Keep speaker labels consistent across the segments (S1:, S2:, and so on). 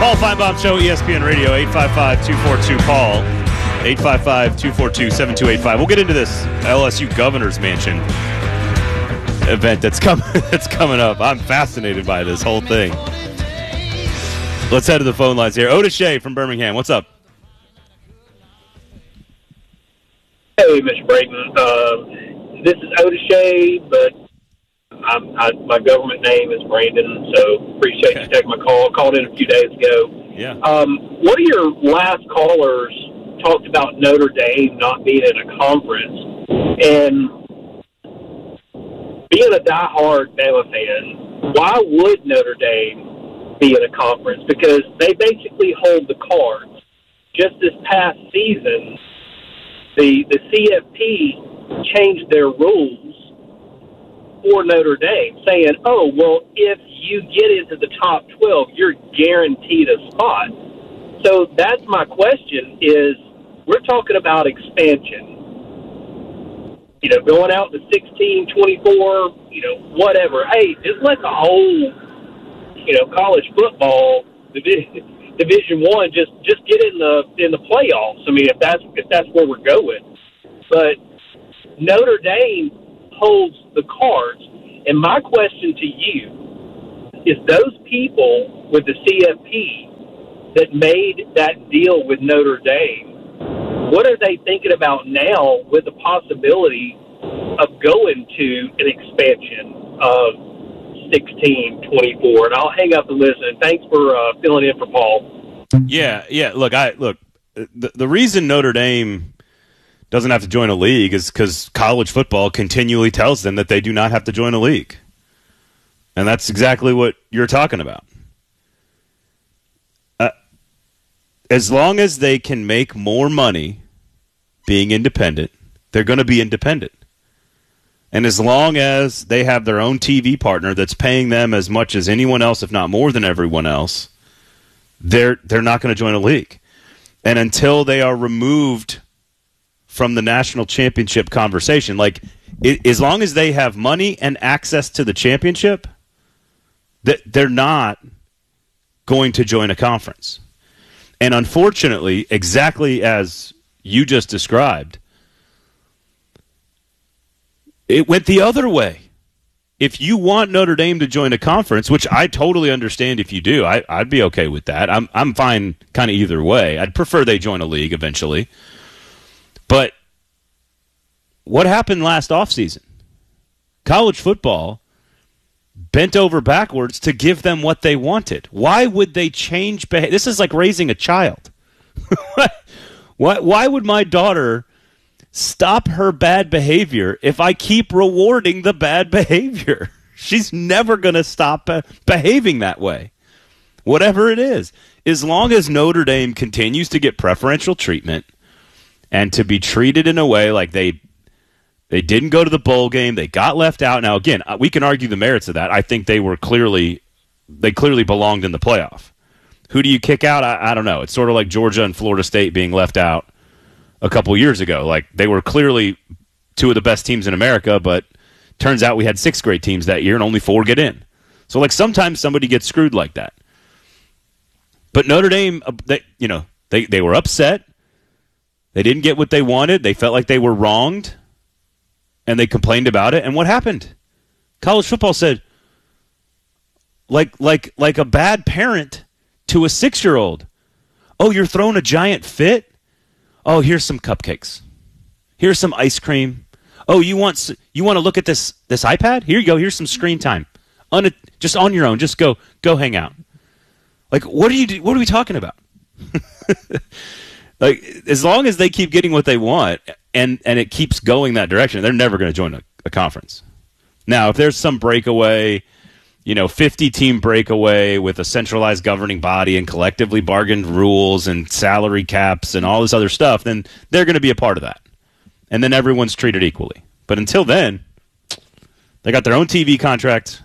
S1: Paul Feinbaum Show, ESPN Radio, 855-242-PAUL, 855-242-7285. We'll get into this LSU Governor's Mansion event that's coming up. I'm fascinated by this whole thing. Let's head to the phone lines here. Otis Shea from Birmingham. What's up?
S2: Hey, Mr. Braden. This is Otis Shea, but my government name is Brandon, so appreciate you taking my call. Called in a few days ago.
S1: Yeah.
S2: One of your last callers talked about Notre Dame not being in a conference, and being a diehard Bama fan, why would Notre Dame be in a conference? Because they basically hold the cards. Just this past season, the CFP changed their rules for Notre Dame, saying, oh, well, if you get into the top 12, you're guaranteed a spot. So that's my question is, we're talking about expansion. You know, going out to 16, 24, whatever. Hey, just let the whole, college football Division I just get in the playoffs. I mean, if that's where we're going. But Notre Dame holds the cards. And my question to you is, those people with the CFP that made that deal with Notre Dame, what are they thinking about now with the possibility of going to an expansion of 16, 24? And I'll hang up and listen. Thanks for filling in for Paul.
S1: Yeah. Look, the reason Notre Dame doesn't have to join a league is because college football continually tells them that they do not have to join a league. And that's exactly what you're talking about. As long as they can make more money being independent, they're going to be independent. And as long as they have their own TV partner that's paying them as much as anyone else, if not more than everyone else, they're not going to join a league. And until they are removed from the national championship conversation, like as long as they have money and access to the championship, they're not going to join a conference. And unfortunately, exactly as you just described, it went the other way. If you want Notre Dame to join a conference, which I totally understand if you do, I'd be okay with that. I'm fine kind of either way. I'd prefer they join a league eventually. But what happened last offseason? College football bent over backwards to give them what they wanted. Why would they change behavior? This is like raising a child. Why would my daughter stop her bad behavior if I keep rewarding the bad behavior? She's never going to stop behaving that way, whatever it is. As long as Notre Dame continues to get preferential treatment and to be treated in a way like they didn't go to the bowl game, they got left out. Now, again, we can argue the merits of that. I think they clearly belonged in the playoff. Who do you kick out? I don't know. It's sort of like Georgia and Florida State being left out a couple years ago. Like, they were clearly two of the best teams in America, but turns out we had 6 great teams that year and only 4 get in. So, like, sometimes somebody gets screwed like that. But Notre Dame, they were upset. They didn't get what they wanted. They felt like they were wronged, and they complained about it. And what happened? College football said, like a bad parent to a 6-year-old, oh, you're throwing a giant fit? Oh, here's some cupcakes. Here's some ice cream. Oh, you want to look at this iPad? Here you go. Here's some screen time. Just on your own. Just go hang out. Like, what are we talking about? Like, as long as they keep getting what they want and it keeps going that direction, they're never going to join a conference. Now, if there's some breakaway, 50-team breakaway with a centralized governing body and collectively bargained rules and salary caps and all this other stuff, then they're going to be a part of that. And then everyone's treated equally. But until then, they got their own TV contract.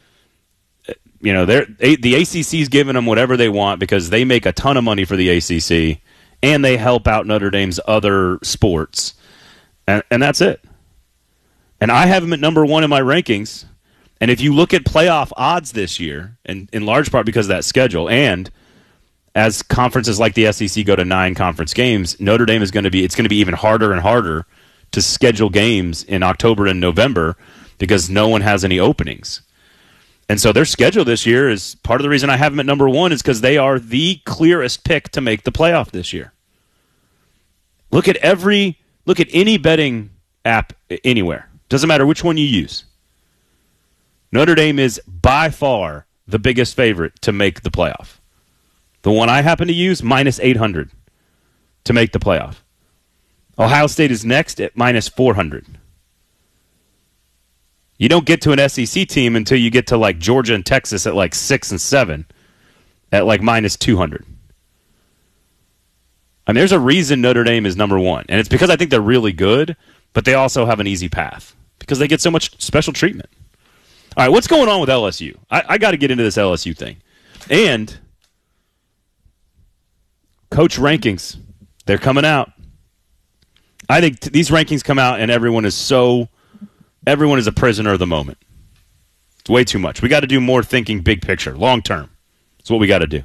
S1: The ACC's giving them whatever they want because they make a ton of money for the ACC, and they help out Notre Dame's other sports. And that's it. And I have them at number 1 in my rankings. And if you look at playoff odds this year, and in large part because of that schedule, and as conferences like the SEC go to 9 conference games, Notre Dame it's going to be even harder and harder to schedule games in October and November because no one has any openings. And so their schedule this year is part of the reason I have them at number 1 is because they are the clearest pick to make the playoff this year. Look at any betting app anywhere. Doesn't matter which one you use. Notre Dame is by far the biggest favorite to make the playoff. The one I happen to use, minus 800 to make the playoff. Ohio State is next at minus 400. You don't get to an SEC team until you get to like Georgia and Texas at like 6 and 7 at like minus 200. I mean, there's a reason Notre Dame is number 1, and it's because I think they're really good, but they also have an easy path because they get so much special treatment. All right, what's going on with LSU? I got to get into this LSU thing. And coach rankings, they're coming out. I think these rankings come out, and everyone is a prisoner of the moment. It's way too much. We got to do more thinking big picture, long term. That's what we got to do.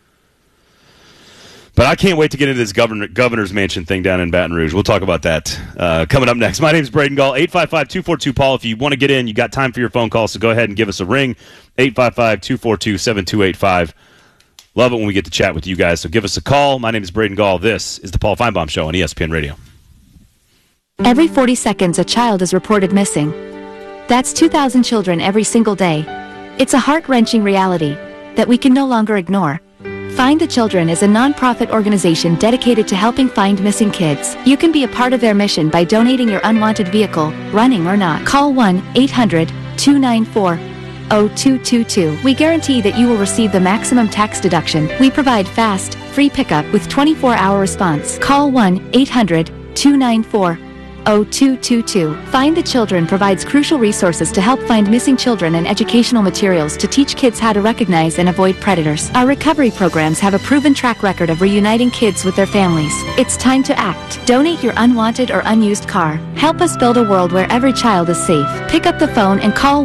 S1: But I can't wait to get into this governor's mansion thing down in Baton Rouge. We'll talk about that coming up next. My name is Braden Gall, 855-242-PAUL. If you want to get in, you got time for your phone call, so go ahead and give us a ring, 855-242-7285. Love it when we get to chat with you guys, so give us a call. My name is Braden Gall. This is the Paul Feinbaum Show on ESPN Radio.
S3: Every 40 seconds, a child is reported missing. That's 2,000 children every single day. It's a heart-wrenching reality that we can no longer ignore. Find the Children is a non-profit organization dedicated to helping find missing kids. You can be a part of their mission by donating your unwanted vehicle, running or not. Call 1-800-294-0222. We guarantee that you will receive the maximum tax deduction. We provide fast, free pickup with 24-hour response. Call 1-800-294-0222. Find the Children provides crucial resources to help find missing children and educational materials to teach kids how to recognize and avoid predators. Our recovery programs have a proven track record of reuniting kids with their families. It's time to act. Donate your unwanted or unused car. Help us build a world where every child is safe. Pick up the phone and call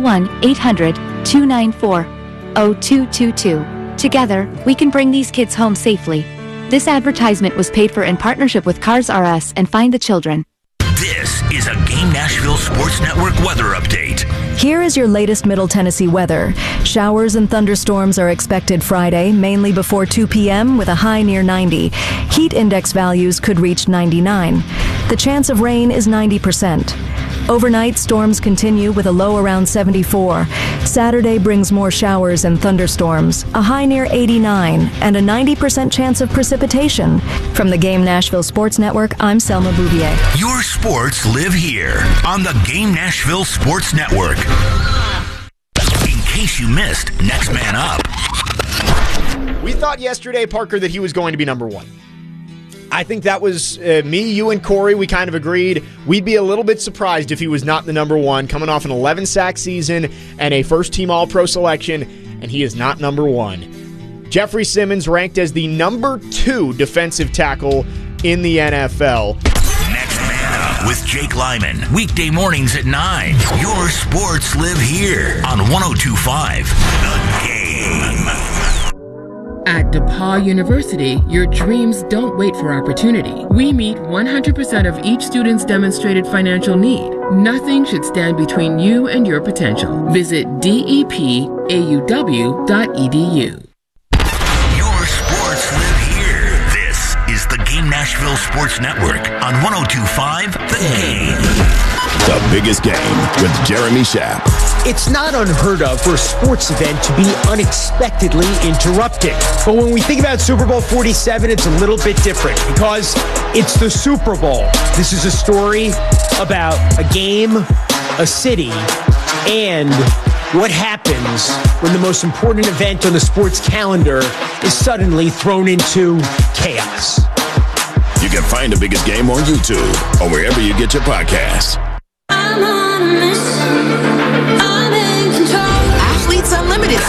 S3: 1-800-294-0222. Together, we can bring these kids home safely. This advertisement was paid for in partnership with Cars R Us and Find the Children.
S4: This is a Game Nashville Sports Network weather update.
S5: Here is your latest Middle Tennessee weather. Showers and thunderstorms are expected Friday, mainly before 2 p.m. with a high near 90. Heat index values could reach 99. The chance of rain is 90%. Overnight, storms continue with a low around 74. Saturday brings more showers and thunderstorms, a high near 89, and a 90% chance of precipitation. From the Game Nashville Sports Network, I'm Selma Bouvier.
S4: Your sports live here on the Game Nashville Sports Network. In case you missed Next Man Up.
S6: We thought yesterday, Parker, that he was going to be number 1. I think that was me, you, and Corey. We kind of agreed. We'd be a little bit surprised if he was not the number 1, coming off an 11-sack season and a first-team All-Pro selection, and he is not number 1. Jeffrey Simmons ranked as the number 2 defensive tackle in the NFL.
S4: Next Man Up with Jake Lyman. Weekday mornings at 9. Your sports live here on 102.5 The Game.
S7: At DePaul University, your dreams don't wait for opportunity. We meet 100% of each student's demonstrated financial need. Nothing should stand between you and your potential. Visit depauw.edu.
S4: Your sports live here. This is the Game Nashville Sports Network on 102.5 The Game.
S8: The biggest game with Jeremy Schaap.
S9: It's not unheard of for a sports event to be unexpectedly interrupted. But when we think about Super Bowl 47, it's a little bit different because it's the Super Bowl. This is a story about a game, a city, and what happens when the most important event on the sports calendar is suddenly thrown into chaos.
S8: You can find the biggest game on YouTube or wherever you get your podcasts.
S10: I'm on a mission. I'm in control.
S11: Athletes Unlimited Softball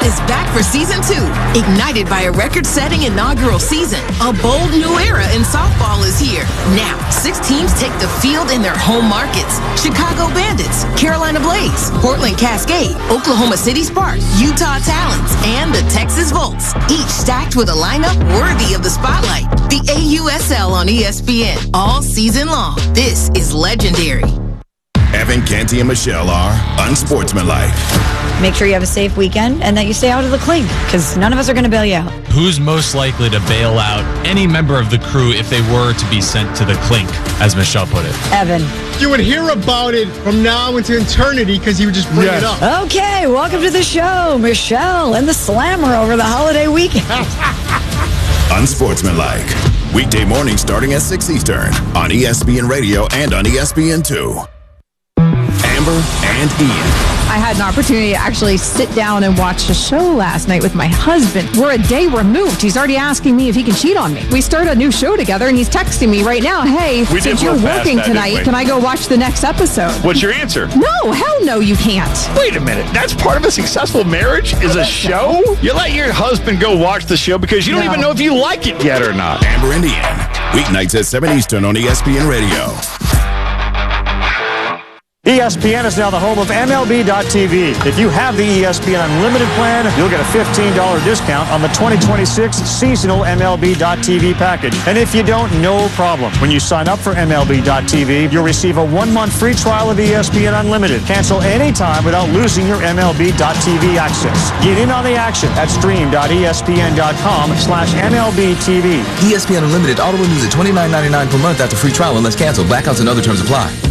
S10: is back for season 2. Ignited by a record-setting inaugural season, a bold new era in softball is here. Now, 6 teams take the field in their home markets. Chicago Bandits, Carolina Blaze, Portland Cascade, Oklahoma City Sparks, Utah Talons, and the Texas Volts. Each stacked with a lineup worthy of the spotlight. The AUSL on ESPN all season long. This is legendary.
S8: Evan, Canty, and Michelle are unsportsmanlike.
S11: Make sure you have a safe weekend and that you stay out of the clink, because none of us are going to bail you out.
S12: Who's most likely to bail out any member of the crew if they were to be sent to the clink, as Michelle put it?
S11: Evan.
S9: You would hear about it from now into eternity because he would just bring it up.
S11: Okay, welcome to the show, Michelle and the Slammer over the holiday weekend.
S8: Unsportsmanlike. Weekday mornings starting at 6 Eastern on ESPN Radio and on ESPN2. Amber and Ian.
S13: I had an opportunity to actually sit down and watch a show last night with my husband. We're a day removed. He's already asking me if he can cheat on me. We start a new show together, and he's texting me right now, hey, since you're working tonight, can I go watch the next episode?
S14: What's your answer?
S13: No, hell no, you can't.
S14: Wait a minute. That's part of a successful marriage is a show? You let your husband go watch the show because you don't even know if you like it yet or not.
S8: Amber and Ian. Weeknights at 7 Eastern on ESPN Radio.
S15: ESPN is now the home of MLB.tv. If you have the ESPN Unlimited plan, you'll get a $15 discount on the 2026 seasonal MLB.tv package. And if you don't, no problem. When you sign up for MLB.tv, you'll receive a 1-month free trial of ESPN Unlimited. Cancel anytime without losing your MLB.tv access. Get in on the action at stream.espn.com/MLBTV.
S16: ESPN Unlimited auto renews at $29.99 per month after free trial unless canceled. Blackouts and other terms apply.